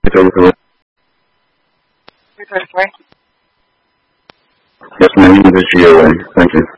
334. 334. Yes, ma'am. This is GOA. Thank you.